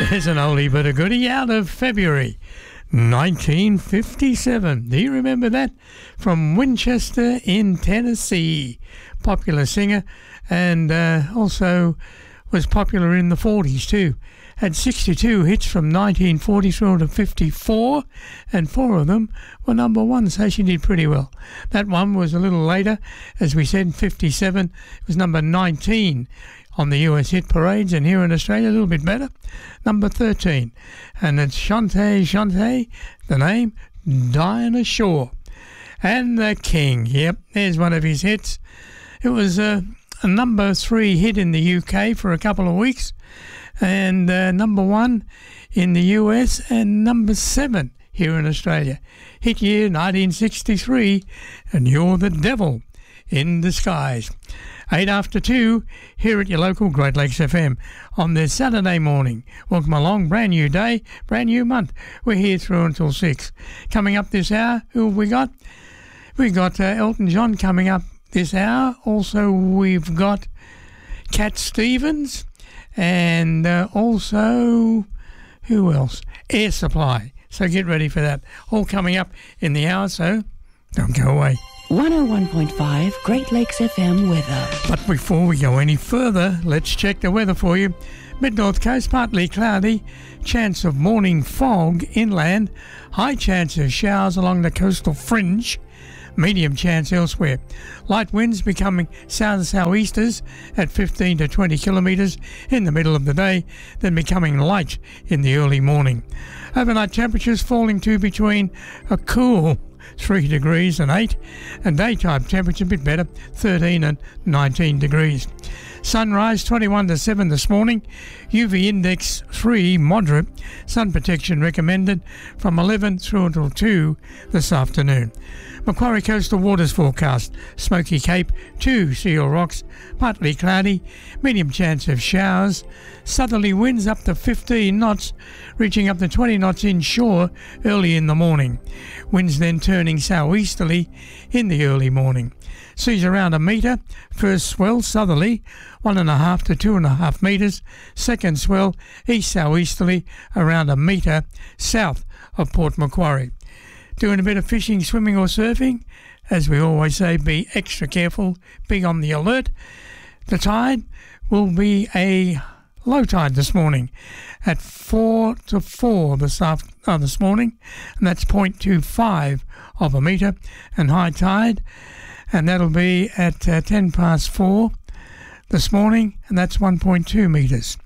There's an oldie but a goodie out of February 1957. Do you remember that? From Winchester in Tennessee. Popular singer, and also was popular in the 40s too. Had 62 hits from 1940 through to 54, and 4 of them were number one, so she did pretty well. That one was a little later, as we said, 57. It was number 19 on the US hit parades, and here in Australia a little bit better, number 13. And it's Chante, the name, Dinah Shore. And the King, yep, there's one of his hits. It was a number 3 hit in the UK for a couple of weeks, and number 1 in the US, and number 7 here in Australia. Hit year 1963, and You're the Devil in Disguise. 8 after 2 here at your local Great Lakes FM on this Saturday morning. Welcome along, brand new day, brand new month. We're here through until 6. Coming up this hour, who have we got? We've got Elton John coming up this hour. Also, we've got Cat Stevens, and also, who else? Air Supply. So get ready for that. All coming up in the hour, so don't go away. 101.5 Great Lakes FM weather. But before we go any further, let's check the weather for you. Mid-North Coast, partly cloudy, chance of morning fog inland, high chance of showers along the coastal fringe, medium chance elsewhere. Light winds becoming south-southeasters at 15 to 20 kilometres in the middle of the day, then becoming light in the early morning. Overnight temperatures falling to between a cool 3 degrees and 8, and daytime temperature a bit better, 13 and 19 degrees. Sunrise 21 to 7 this morning, UV index 3 moderate, sun protection recommended from 11 through until 2 this afternoon. Macquarie coastal waters forecast, Smoky Cape, 2 Seal Rocks, partly cloudy, medium chance of showers, southerly winds up to 15 knots, reaching up to 20 knots inshore early in the morning. Winds then turning southeasterly in the early morning. Seas around a metre, first swell southerly, 1.5 to 2.5 metres, second swell east-southeasterly around a metre south of Port Macquarie. Doing a bit of fishing, swimming or surfing, as we always say, be extra careful, be on the alert. The tide will be a low tide this morning at 4 to 4 this morning, and that's 0.25 of a metre, and high tide, and that'll be at 10 past 4 this morning, and that's 1.2 metres.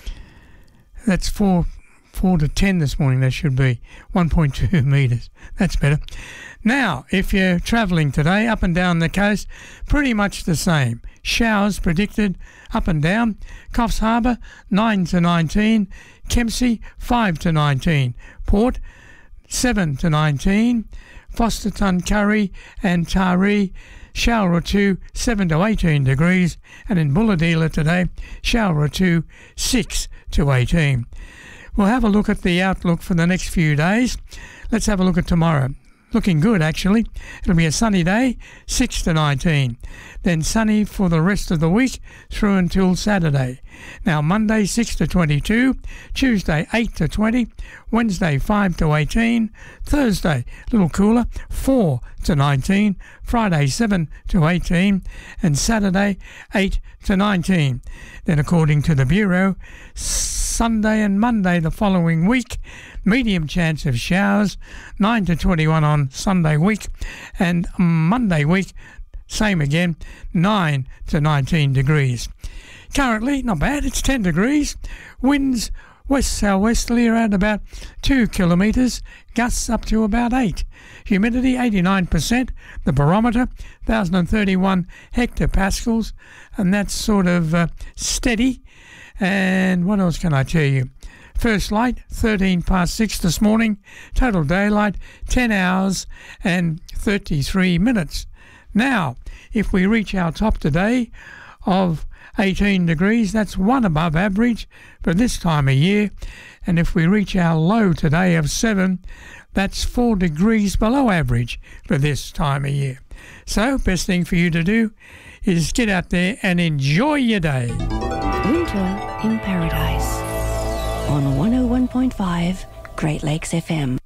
That's 4 to 10 this morning, that should be 1.2 metres. That's better. Now, if you're travelling today up and down the coast, pretty much the same. Showers predicted up and down. Coffs Harbour 9 to 19, Kempsey 5 to 19, Port 7 to 19, Foster Tuncurry and Taree shower or 2 7 to 18 degrees, and in Bulahdelah today shower or 2 6 to 18. We'll have a look at the outlook for the next few days. Let's have a look at tomorrow. Looking good, actually. It'll be a sunny day, 6 to 19. Then sunny for the rest of the week through until Saturday. Now, Monday, 6 to 22. Tuesday, 8 to 20. Wednesday, 5 to 18. Thursday, a little cooler, 4 to 19. Friday, 7 to 18. And Saturday, 8 to 19. Then, according to the Bureau, Sunday and Monday the following week, medium chance of showers, 9 to 21 on Sunday week, and Monday week, same again, 9 to 19 degrees. Currently, not bad, it's 10 degrees. Winds west-southwesterly around about 2 kilometres, gusts up to about 8. Humidity 89%, the barometer 1,031 hectopascals, and that's sort of steady. And what else can I tell you? First light, 13 past 6 this morning. Total daylight, 10 hours and 33 minutes. Now, if we reach our top today of 18 degrees, that's 1 above average for this time of year. And if we reach our low today of 7, that's 4 degrees below average for this time of year. So, best thing for you to do is get out there and enjoy your day. Winter in Paradise on 101. 107.5 Great Lakes FM.